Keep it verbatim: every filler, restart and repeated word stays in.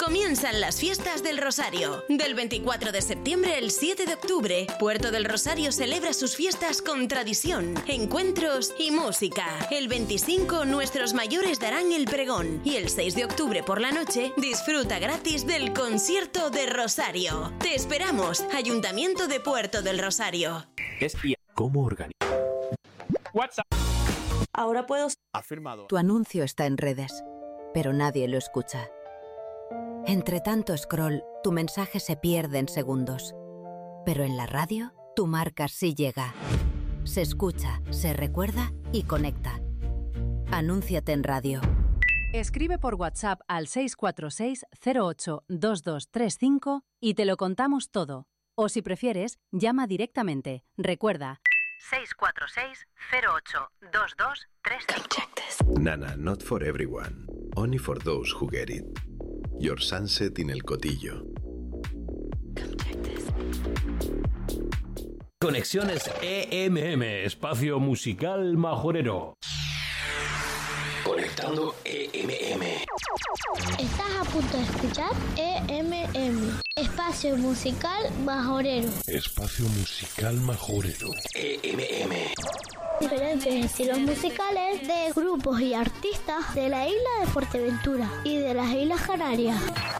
Comienzan las fiestas del Rosario. Del veinticuatro de septiembre al siete de octubre, Puerto del Rosario celebra sus fiestas con tradición, encuentros y música. El veinticinco, nuestros mayores darán el pregón. Y el seis de octubre por la noche, disfruta gratis del concierto de Rosario. Te esperamos, Ayuntamiento de Puerto del Rosario. Es y cómo organizar. WhatsApp. Ahora puedo... Afirmado. Tu anuncio está en redes, pero nadie lo escucha. Entre tanto scroll, tu mensaje se pierde en segundos. Pero en la radio, tu marca sí llega. Se escucha, se recuerda y conecta. Anúnciate en radio. Escribe por WhatsApp al seis cuatro seis, cero ocho, dos dos tres cinco y te lo contamos todo. O si prefieres, llama directamente. Recuerda, seis cuatro seis, cero ocho, dos dos tres cinco. Nana, not for everyone. Only for those who get it. Your Sunset in el Cotillo. Conexiones E M M, espacio musical majorero. Conectando E M M. Estás a punto de escuchar E M M, espacio musical majorero. Espacio musical majorero. E M M. Diferentes estilos musicales de grupos y artistas de la isla de Fuerteventura y de las Islas Canarias.